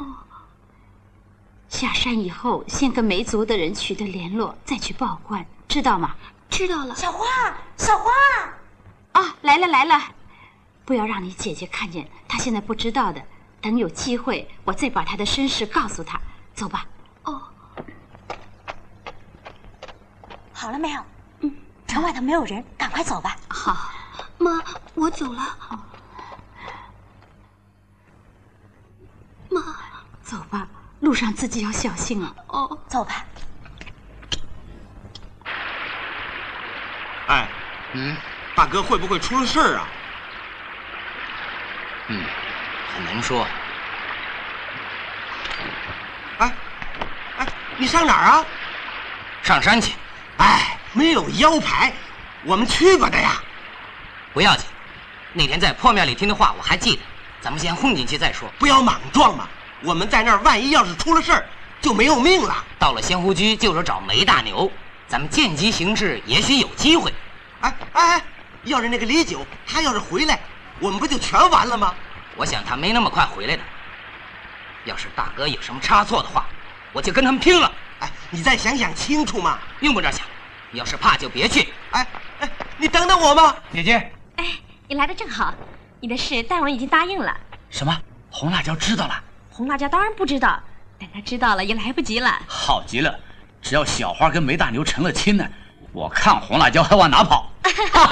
下山以后，先跟梅族的人取得联络，再去报官，知道吗？ 知道了。 小花，小花！ 啊，来了来了！不要让你姐姐看见，她现在不知道的。等有机会，我再把她的身世告诉她。走吧。 哦。 好了没有？城外头没有人，赶快走吧。 好。 妈，我走了。妈， 走吧，路上自己要小心啊。 哦， 走吧。 哎，大哥会不会出了事儿啊？ 很难说。 哎，你上哪儿啊？ 上山去。 哎，没有腰牌，我们去吧的呀。 不要紧，那天在破庙里听的话我还记得，咱们先混进去再说。 不要莽撞嘛，我们在那儿，万一要是出了事儿，就没有命了。 到了仙湖居就是找梅大牛，咱们见机行事，也许有机会。 要是那个李九他要是回来，我们不就全完了吗？ 我想他没那么快回来的。要是大哥有什么差错的话，我就跟他们拼了。 你再想想清楚嘛。 用不着想，要是怕就别去。 你等等我嘛。 姐姐， 你来的正好，你的事大王已经答应了。 什么？红辣椒知道了？ 红辣椒当然不知道，等他知道了也来不及了。 好极了，只要小花跟梅大牛成了亲呢，我看红辣椒还往哪跑？